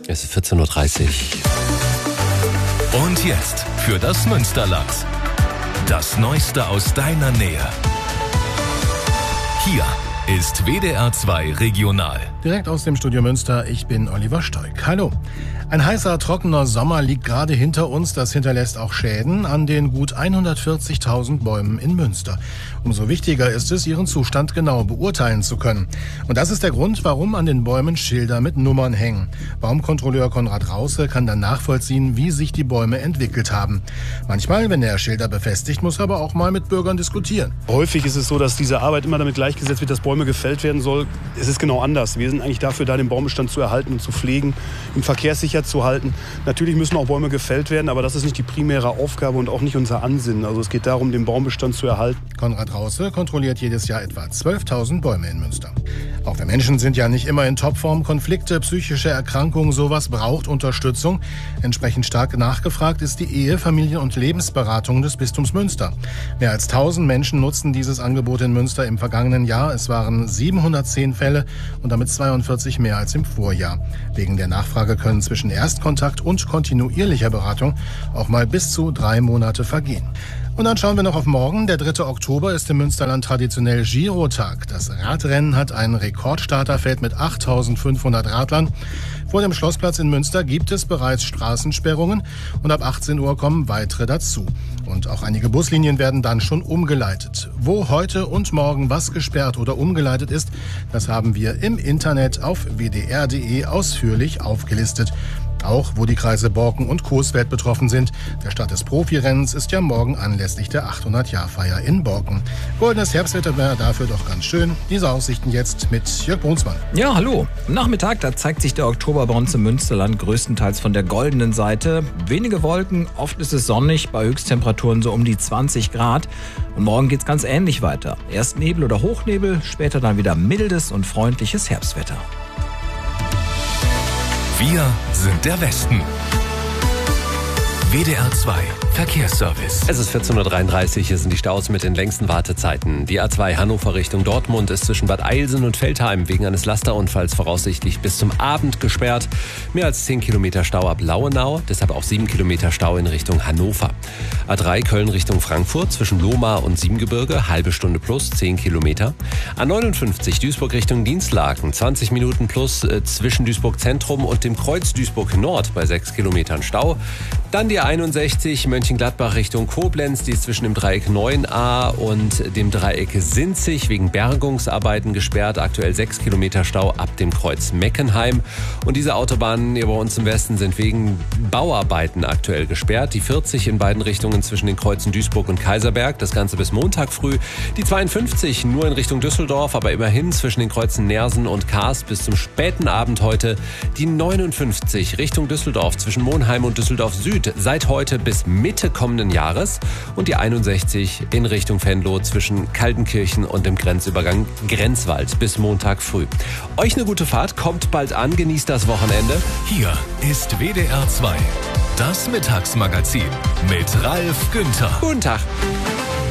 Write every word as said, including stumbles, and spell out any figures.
Es ist vierzehn Uhr dreißig. Und jetzt für das Münsterland. Das Neueste aus deiner Nähe. Hier ist W D R zwei Regional. Direkt aus dem Studio Münster, ich bin Oliver Stoik. Hallo. Ein heißer, trockener Sommer liegt gerade hinter uns. Das hinterlässt auch Schäden an den gut hundertvierzigtausend Bäumen in Münster. Umso wichtiger ist es, ihren Zustand genau beurteilen zu können. Und das ist der Grund, warum an den Bäumen Schilder mit Nummern hängen. Baumkontrolleur Konrad Rause kann dann nachvollziehen, wie sich die Bäume entwickelt haben. Manchmal, wenn er Schilder befestigt, muss er aber auch mal mit Bürgern diskutieren. Häufig ist es so, dass diese Arbeit immer damit gleichgesetzt wird, dass Bäume gefällt werden soll. Es ist genau anders. Wir sind eigentlich dafür da, den Baumbestand zu erhalten und zu pflegen, ihn verkehrssicher zu halten. Natürlich müssen auch Bäume gefällt werden, aber das ist nicht die primäre Aufgabe und auch nicht unser Ansinnen. Also es geht darum, den Baumbestand zu erhalten. Konrad Rause kontrolliert jedes Jahr etwa zwölftausend Bäume in Münster. Auch wir Menschen sind ja nicht immer in Topform. Konflikte, psychische Erkrankungen, sowas braucht Unterstützung. Entsprechend stark nachgefragt ist die Ehe-, Familien- und Lebensberatung des Bistums Münster. Mehr als tausend Menschen nutzten dieses Angebot in Münster im vergangenen Jahr. Es waren siebenhundertzehn Fälle und damit zweiundvierzig mehr als im Vorjahr. Wegen der Nachfrage können zwischen Erstkontakt und kontinuierlicher Beratung auch mal bis zu drei Monate vergehen. Und dann schauen wir noch auf morgen. Der dritte Oktober ist im Münsterland traditionell Girotag. Das Radrennen hat ein Rekordstarterfeld mit achttausendfünfhundert Radlern. Vor dem Schlossplatz in Münster gibt es bereits Straßensperrungen und ab achtzehn Uhr kommen weitere dazu. Und auch einige Buslinien werden dann schon umgeleitet. Wo heute und morgen was gesperrt oder umgeleitet ist, das haben wir im Internet auf w d r punkt d e ausführlich aufgelistet. Auch wo die Kreise Borken und Coesfeld betroffen sind. Der Start des Profirennens ist ja morgen anlässlich der achthundert-Jahr-Feier in Borken. Goldenes Herbstwetter wäre dafür doch ganz schön. Diese Aussichten jetzt mit Jörg Brunsmann. Ja, hallo. Am Nachmittag, da zeigt sich der Oktober bei uns im Münsterland größtenteils von der goldenen Seite. Wenige Wolken, oft ist es sonnig, bei Höchsttemperaturen so um die zwanzig Grad. Und morgen geht's ganz ähnlich weiter. Erst Nebel oder Hochnebel, später dann wieder mildes und freundliches Herbstwetter. Wir sind der Westen. W D R zwei Verkehrsservice. Es ist vierzehn Uhr dreiunddreißig, hier sind die Staus mit den längsten Wartezeiten. Die A zwei Hannover Richtung Dortmund ist zwischen Bad Eilsen und Veltheim wegen eines Lasterunfalls voraussichtlich bis zum Abend gesperrt. Mehr als zehn Kilometer Stau ab Lauenau, deshalb auch sieben Kilometer Stau in Richtung Hannover. A drei Köln Richtung Frankfurt zwischen Lohmar und Siebengebirge, halbe Stunde plus, zehn Kilometer. A neunundfünfzig Duisburg Richtung Dienstlaken, zwanzig Minuten plus äh, zwischen Duisburg Zentrum und dem Kreuz Duisburg Nord bei sechs Kilometern Stau. Dann die A einundsechzig Mönchengladbach Richtung Koblenz, die ist zwischen dem Dreieck neun a und dem Dreieck Sinzig wegen Bergungsarbeiten gesperrt. Aktuell sechs Kilometer Stau ab dem Kreuz Meckenheim. Und diese Autobahnen hier bei uns im Westen sind wegen Bauarbeiten aktuell gesperrt. Die vierzig in beiden Richtungen zwischen den Kreuzen Duisburg und Kaiserberg, das Ganze bis Montag früh. Die zweiundfünfzig nur in Richtung Düsseldorf, aber immerhin zwischen den Kreuzen Nersen und Kars bis zum späten Abend heute. Die neunundfünfzig Richtung Düsseldorf zwischen Monheim und Düsseldorf Süd seit heute bis Mitte kommenden Jahres und die einundsechzig in Richtung Venlo zwischen Kaltenkirchen und dem Grenzübergang Grenzwald bis Montag früh. Euch eine gute Fahrt, kommt bald an, genießt das Wochenende. Hier ist W D R zwei, das Mittagsmagazin mit Ralf Günther. Guten Tag.